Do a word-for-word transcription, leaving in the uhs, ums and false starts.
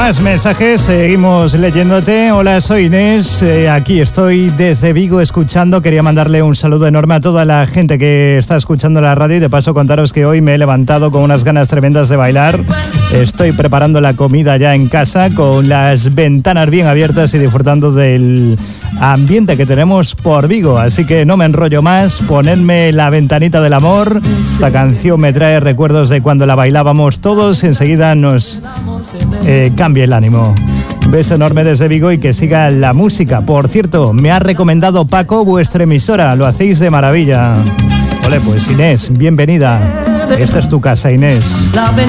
Más mensajes, seguimos leyéndote. Hola, soy Inés, eh, aquí estoy desde Vigo escuchando. Quería mandarle un saludo enorme a toda la gente que está escuchando la radio y de paso contaros que hoy me he levantado con unas ganas tremendas de bailar. Estoy preparando la comida ya en casa con las ventanas bien abiertas y disfrutando del ambiente que tenemos por Vigo. Así que no me enrollo más, ponedme La Ventanita del Amor. Esta canción me trae recuerdos de cuando la bailábamos todos y enseguida nos eh, cambia el ánimo. Un beso enorme desde Vigo y que siga la música. Por cierto, me ha recomendado Paco vuestra emisora, lo hacéis de maravilla. Ole, pues Inés, bienvenida. Esta es tu casa, Inés.